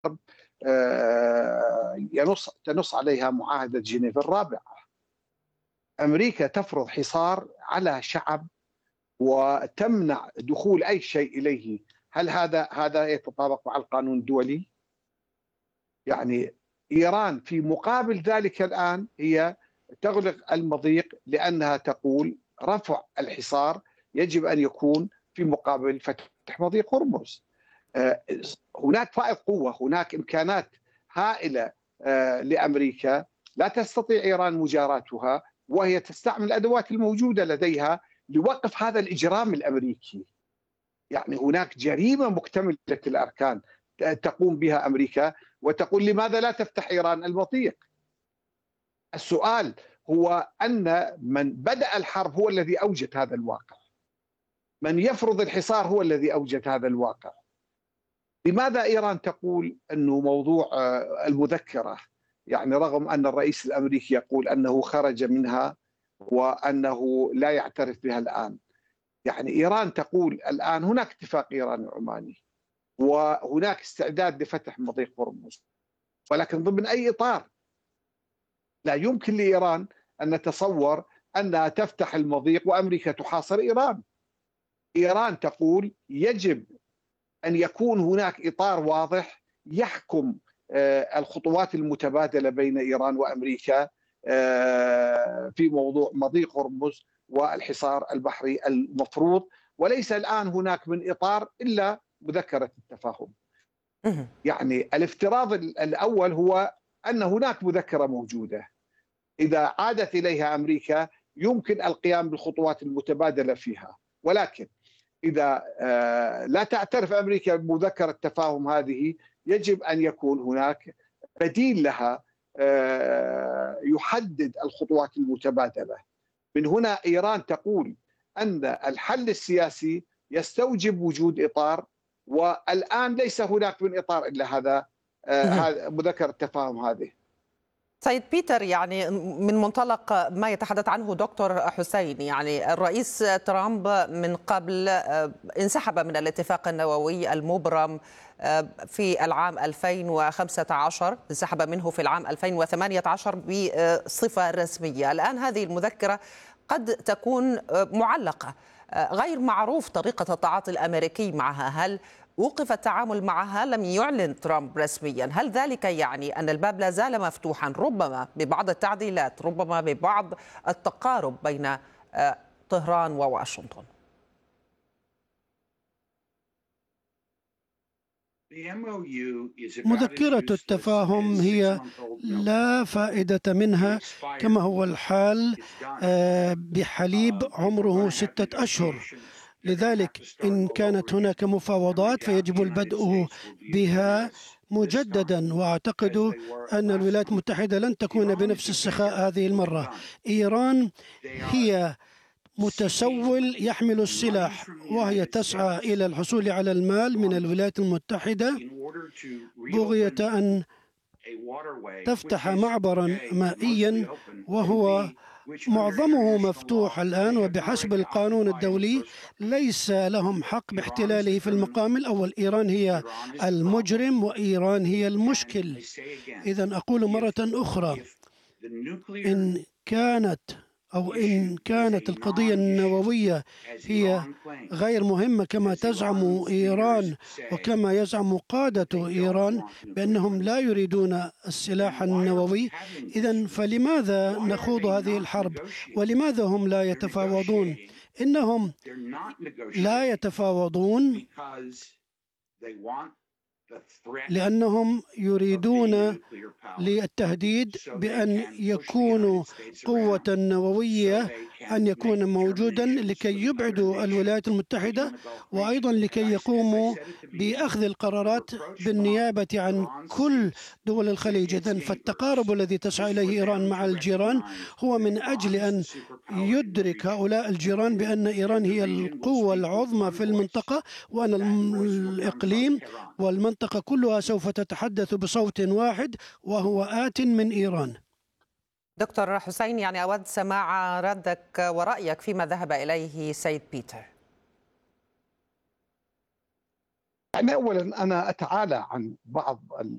تنص عليها معاهدة جنيف الرابعة. أمريكا تفرض حصار على شعب وتمنع دخول أي شيء إليه. هل هذا يتطابق مع القانون الدولي؟ يعني إيران في مقابل ذلك الآن هي تغلق المضيق، لأنها تقول رفع الحصار يجب أن يكون في مقابل فتح مضيق هرمز. هناك فائض قوة، هناك إمكانات هائلة لأمريكا لا تستطيع إيران مجاراتها، وهي تستعمل الأدوات الموجودة لديها لوقف هذا الإجرام الأمريكي. يعني هناك جريمة مكتملة الأركان تقوم بها أمريكا، وتقول لماذا لا تفتح إيران المضيق؟ السؤال هو أن من بدأ الحرب هو الذي أوجد هذا الواقع، من يفرض الحصار هو الذي أوجد هذا الواقع. لماذا إيران تقول أنه موضوع المذكرة، يعني رغم أن الرئيس الأمريكي يقول أنه خرج منها وأنه لا يعترف بها الآن؟ يعني إيران تقول الآن هناك اتفاق إيراني عماني وهناك استعداد لفتح مضيق هرمز، ولكن ضمن أي إطار؟ لا يمكن لإيران أن نتصور أنها تفتح المضيق وأمريكا تحاصر إيران. إيران تقول يجب أن يكون هناك إطار واضح يحكم الخطوات المتبادلة بين إيران وأمريكا في موضوع مضيق هرمز والحصار البحري المفروض، وليس الآن هناك من إطار إلا مذكرة التفاهم. يعني الافتراض الأول هو أن هناك مذكرة موجودة، إذا عادت إليها أمريكا يمكن القيام بالخطوات المتبادلة فيها، ولكن إذا لا تعترف أمريكا بمذكرة التفاهم هذه يجب أن يكون هناك بديل لها يحدد الخطوات المتبادلة. من هنا إيران تقول أن الحل السياسي يستوجب وجود إطار، والآن ليس هناك من إطار إلا هذا مذكرة التفاهم هذه. سيد بيتر، يعني من منطلق ما يتحدث عنه دكتور حسين، يعني الرئيس ترامب من قبل انسحب من الاتفاق النووي المبرم في العام 2015، انسحب منه في العام 2018 بصفة رسمية. الآن هذه المذكرة قد تكون معلقة، غير معروف طريقة التعاطي الأمريكي معها. هل وقف التعامل معها؟ لم يعلن ترامب رسميا. هل ذلك يعني أن الباب لا زال مفتوحا، ربما ببعض التعديلات، ربما ببعض التقارب بين طهران وواشنطن؟ مذكرة التفاهم هي لا فائدة منها كما هو الحال بحليب عمره 6 أشهر. لذلك إن كانت هناك مفاوضات فيجب البدء بها مجددا، وأعتقد أن الولايات المتحدة لن تكون بنفس السخاء هذه المرة. إيران هي متسول يحمل السلاح، وهي تسعى إلى الحصول على المال من الولايات المتحدة بغية أن تفتح معبرا مائيا وهو معظمه مفتوح الآن، وبحسب القانون الدولي ليس لهم حق باحتلاله في المقام الأول. إيران هي المجرم وإيران هي المشكل. إذن أقول مرة أخرى، إن كانت القضية النووية هي غير مهمة كما تزعم إيران وكما يزعم قادة إيران بأنهم لا يريدون السلاح النووي، إذن فلماذا نخوض هذه الحرب؟ ولماذا هم لا يتفاوضون؟ إنهم لا يتفاوضون لأنهم يريدون للتهديد بأن يكونوا قوة نووية، أن يكون موجودا لكي يبعدوا الولايات المتحدة، وأيضا لكي يقوموا بأخذ القرارات بالنيابة عن كل دول الخليج. إذن فالتقارب الذي تسعى إليه إيران مع الجيران هو من أجل أن يدرك هؤلاء الجيران بأن إيران هي القوة العظمى في المنطقة، وأن الإقليم والمنطقة كلها سوف تتحدث بصوت واحد وهو آت من إيران. دكتور حسين، يعني أود سماع ردك ورأيك فيما ذهب إليه سيد بيتر. يعني أولا أنا أتعالى عن بعض